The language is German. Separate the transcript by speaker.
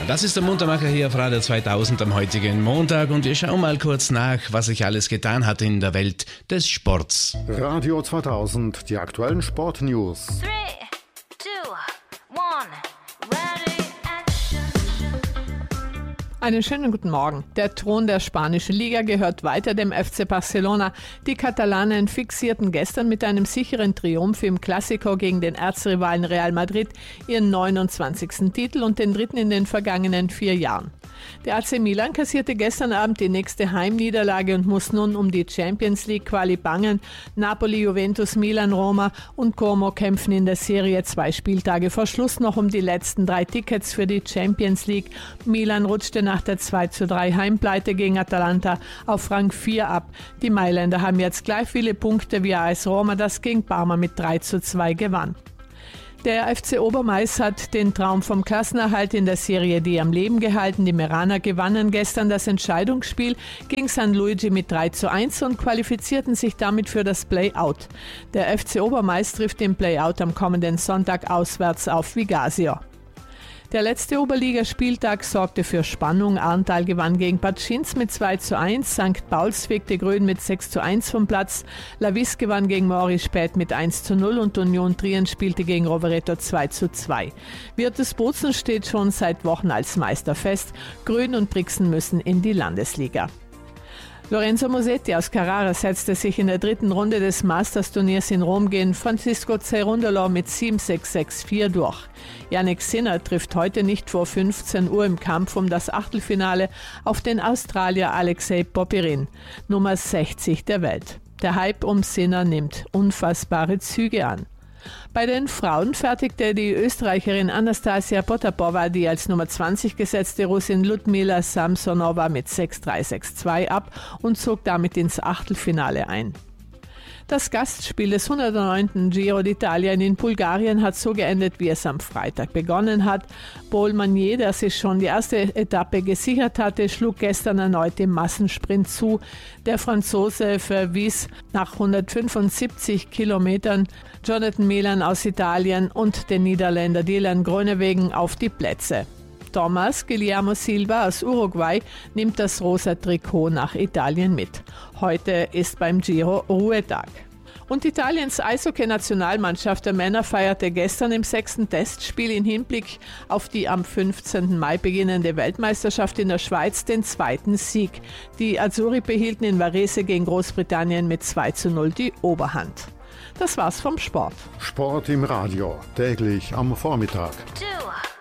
Speaker 1: Das ist der Muntermacher hier auf Radio 2000 am heutigen Montag und wir schauen mal kurz nach, was sich alles getan hat in der Welt des Sports.
Speaker 2: Radio 2000, die aktuellen Sportnews.
Speaker 3: 3, 2, 1, ready, action.
Speaker 4: Einen schönen guten Morgen. Der Thron der spanischen Liga gehört weiter dem FC Barcelona. Die Katalanen fixierten gestern mit einem sicheren Triumph im Clásico gegen den Erzrivalen Real Madrid ihren 29. Titel und den dritten in den vergangenen 4 Jahren. Der AC Milan kassierte gestern Abend die nächste Heimniederlage und muss nun um die Champions League Quali bangen. Napoli, Juventus, Milan, Roma und Como kämpfen in der Serie 2 Spieltage vor Schluss noch um die letzten 3 Tickets für die Champions League. Milan rutschte nach der 2:3 Heimpleite gegen Atalanta auf Rang 4 ab. Die Mailänder haben jetzt gleich viele Punkte wie AS Roma, das gegen Parma mit 3:2 gewann. Der FC Obermais hat den Traum vom Klassenerhalt in der Serie D am Leben gehalten. Die Meraner gewannen gestern das Entscheidungsspiel gegen San Luigi mit 3:1 und qualifizierten sich damit für das Play-Out. Der FC Obermais trifft im Play-Out am kommenden Sonntag auswärts auf Vigasio. Der letzte Oberligaspieltag sorgte für Spannung. Arntal gewann gegen Bad Schinz mit 2:1. St. Pauls fegte Grün mit 6:1 vom Platz. Lavis gewann gegen Maurice Spät mit 1:0 und Union Trien spielte gegen Rovereto 2:2. Virtus Bozen steht schon seit Wochen als Meister fest. Grün und Brixen müssen in die Landesliga. Lorenzo Musetti aus Carrara setzte sich in der 3. Runde des Masters-Turniers in Rom gegen Francisco Cerundolo mit 7:6, 6:4 durch. Jannik Sinner trifft heute nicht vor 15 Uhr im Kampf um das Achtelfinale auf den Australier Alexei Popyrin, Nummer 60 der Welt. Der Hype um Sinner nimmt unfassbare Züge an. Bei den Frauen fertigte die Österreicherin Anastasia Potapova die als Nummer 20 gesetzte Russin Ludmila Samsonova mit 6:3, 6:2 ab und zog damit ins Achtelfinale ein. Das Gastspiel des 109. Giro d'Italia in Bulgarien hat so geendet, wie es am Freitag begonnen hat. Paul Magnier, der sich schon die erste Etappe gesichert hatte, schlug gestern erneut im Massensprint zu. Der Franzose verwies nach 175 Kilometern Jonathan Milan aus Italien und den Niederländer Dylan Groenewegen auf die Plätze. Thomas Guillermo Silva aus Uruguay nimmt das rosa Trikot nach Italien mit. Heute ist beim Giro Ruhetag. Und Italiens Eishockey-Nationalmannschaft der Männer feierte gestern im 6. Testspiel im Hinblick auf die am 15. Mai beginnende Weltmeisterschaft in der Schweiz den 2. Sieg. Die Azzurri behielten in Varese gegen Großbritannien mit 2:0 die Oberhand. Das war's vom Sport.
Speaker 2: Sport im Radio, täglich am Vormittag.
Speaker 3: 2,